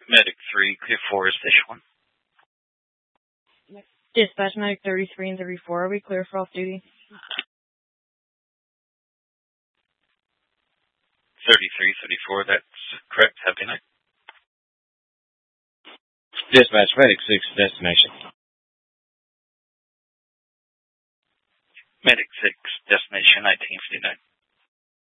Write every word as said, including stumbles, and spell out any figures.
Medic three, clear for station one. Dispatch Medic thirty-three and thirty-four, are we clear for off-duty? thirty-three, thirty-four, that's correct. Have a good night. Dispatch Medic six, destination. Medic six, destination nineteen fifty-nine.